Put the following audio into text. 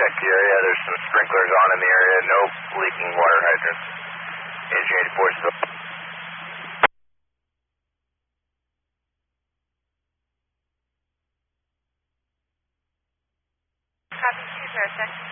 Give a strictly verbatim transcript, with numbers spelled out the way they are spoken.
check the area. There's some sprinklers on in the area. No leaking water hydrants. Engine eighty-four still. Copy two, Parasec.